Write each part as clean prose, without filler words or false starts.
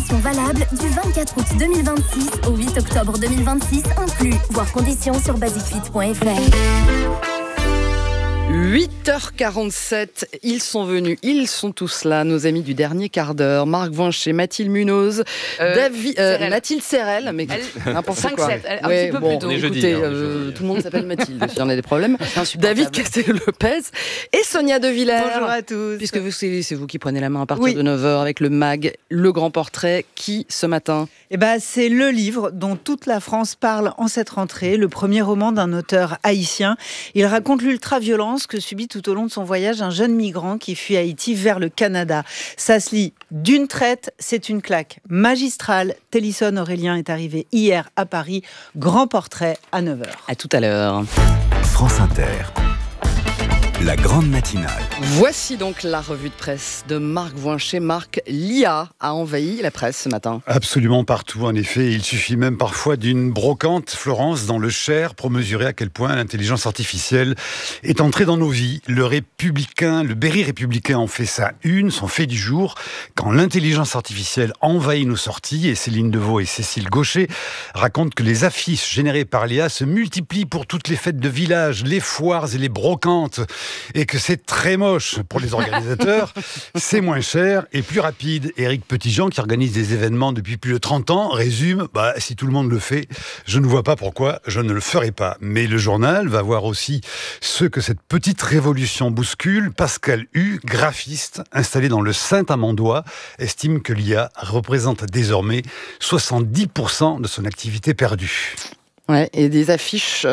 Promotion valable du 24 août 2026 au 8 octobre 2026 inclus. Voir conditions sur basicfit.fr. 8h47, ils sont venus, ils sont tous là, nos amis du dernier quart d'heure. Marc Voinchet, Mathilde Munoz, Mathilde Serrel, mais n'importe 5, quoi. 7, un petit peu plus tôt. Écoutez, tout le monde s'appelle Mathilde, si on a des problèmes. David Castel-Lopez et Sonia De Villers. Bonjour à tous. Puisque c'est vous qui prenez la main à partir de 9h avec le MAG, le grand portrait, qui ce matin c'est le livre dont toute la France parle en cette rentrée, le premier roman d'un auteur haïtien. Il raconte l'ultra-violence que subit tout au long de son voyage un jeune migrant qui fuit Haïti vers le Canada. Ça se lit d'une traite, c'est une claque magistrale. Télisson Aurélien est arrivé hier à Paris. Grand portrait à 9h. À tout à l'heure. France Inter. La grande matinale. Voici donc la revue de presse de Marc Voinchet. Marc, l'IA a envahi la presse ce matin. Absolument partout, en effet. Il suffit même parfois d'une brocante, Florence, dans le Cher, pour mesurer à quel point l'intelligence artificielle est entrée dans nos vies. Le Berry républicain en fait sa une, son fait du jour. Quand l'intelligence artificielle envahit nos sorties, et Céline Deveau et Cécile Gaucher racontent que les affiches générées par l'IA se multiplient pour toutes les fêtes de village, les foires et les brocantes. Et que c'est très moche pour les organisateurs, c'est moins cher et plus rapide. Éric Petitjean, qui organise des événements depuis plus de 30 ans, résume « Si tout le monde le fait, je ne vois pas pourquoi je ne le ferai pas ». Mais le journal va voir aussi ce que cette petite révolution bouscule. Pascal Hu, graphiste installé dans le Saint-Amandois, estime que l'IA représente désormais 70% de son activité perdue. Ouais, et des affiches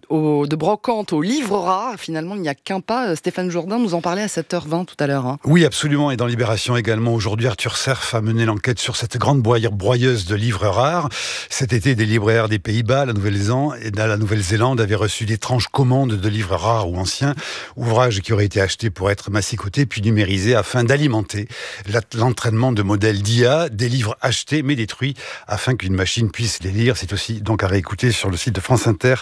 de brocante au livre rare, finalement il n'y a qu'un pas. Stéphane Jourdain nous en parlait à 7h20 tout à l'heure. Oui, absolument, et dans Libération également. Aujourd'hui, Arthur Serf a mené l'enquête sur cette grande broyeuse de livres rares. Cet été, des libraires des Pays-Bas, la Nouvelle-Zélande avaient reçu d'étranges commandes de livres rares ou anciens, ouvrages qui auraient été achetés pour être massicotés puis numérisés afin d'alimenter l'entraînement de modèles d'IA, des livres achetés mais détruits afin qu'une machine puisse les lire. C'est aussi donc à réécouter sur le site de France Inter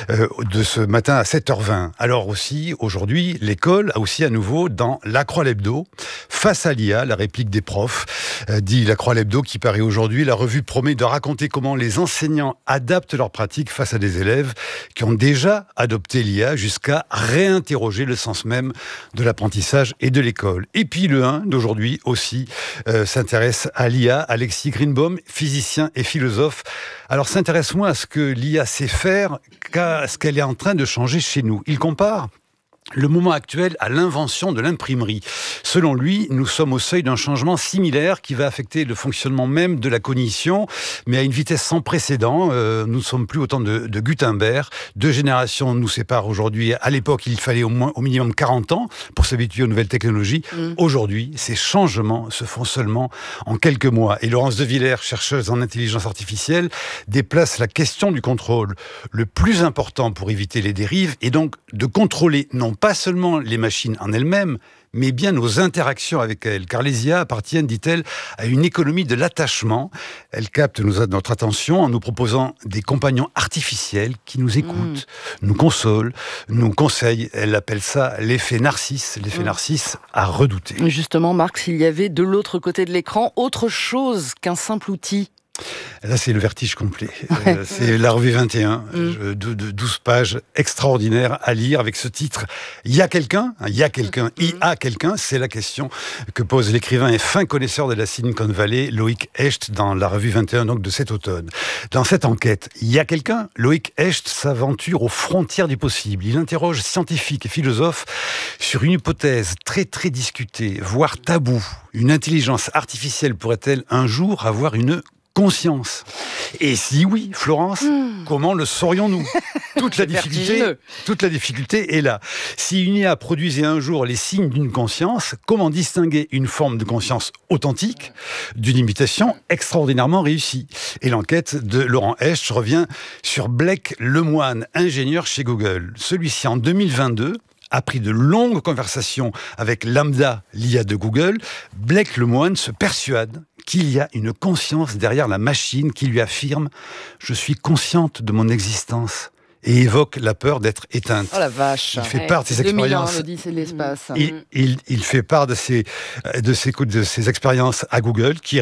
de ce matin à 7h20. Alors aussi, aujourd'hui, l'école a aussi à nouveau dans La Croix-l'Hebdo, face à l'IA, la réplique des profs, dit La Croix-l'Hebdo qui paraît aujourd'hui. La revue promet de raconter comment les enseignants adaptent leurs pratiques face à des élèves qui ont déjà adopté l'IA jusqu'à réinterroger le sens même de l'apprentissage et de l'école. Et puis le 1 d'aujourd'hui aussi s'intéresse à l'IA. Alexis Greenbaum, physicien et philosophe, alors s'intéresse moins à ce que l'IA sait faire qu'à ce qu'elle est en train de changer chez nous. Il compare le moment actuel à l'invention de l'imprimerie. Selon lui, nous sommes au seuil d'un changement similaire qui va affecter le fonctionnement même de la cognition, mais à une vitesse sans précédent. Nous ne sommes plus au temps de Gutenberg. 2 générations nous séparent aujourd'hui. À l'époque, il fallait au minimum 40 ans pour s'habituer aux nouvelles technologies. Aujourd'hui, ces changements se font seulement en quelques mois. Et Laurence De Villers, chercheuse en intelligence artificielle, déplace la question du contrôle. Le plus important pour éviter les dérives est donc de contrôler non pas seulement les machines en elles-mêmes, mais bien nos interactions avec elles. Car les IA appartiennent, dit-elle, à une économie de l'attachement. Elles captent notre attention en nous proposant des compagnons artificiels qui nous écoutent, nous consolent, nous conseillent. Elle appelle ça l'effet Narcisse. L'effet Narcisse à redouter. Justement, Marc, s'il y avait de l'autre côté de l'écran autre chose qu'un simple outil. Là, c'est le vertige complet. C'est la revue 21, de 12 pages extraordinaires à lire avec ce titre. Il y a quelqu'un, c'est la question que pose l'écrivain et fin connaisseur de la Silicon Valley, Loïc Hecht, dans la revue 21 donc, de cet automne. Dans cette enquête, il y a quelqu'un, Loïc Hecht s'aventure aux frontières du possible. Il interroge scientifiques et philosophes sur une hypothèse très très discutée, voire taboue. Une intelligence artificielle pourrait-elle un jour avoir une conscience? Et si oui, Florence, comment le saurions-nous? Toute la difficulté est là. Si une IA produisait un jour les signes d'une conscience, comment distinguer une forme de conscience authentique d'une imitation extraordinairement réussie? Et l'enquête de Laurent Hecht revient sur Blake Lemoine, ingénieur chez Google. Celui-ci, en 2022, a pris de longues conversations avec Lambda, l'IA de Google. Blake Lemoine se persuade qu'il y a une conscience derrière la machine qui lui affirme « Je suis consciente de mon existence » et évoque la peur d'être éteinte. Oh la vache. Il fait part de ses expériences. 2000 ans, l'Odyssée de l'espace. Il fait part de ses expériences à Google, qui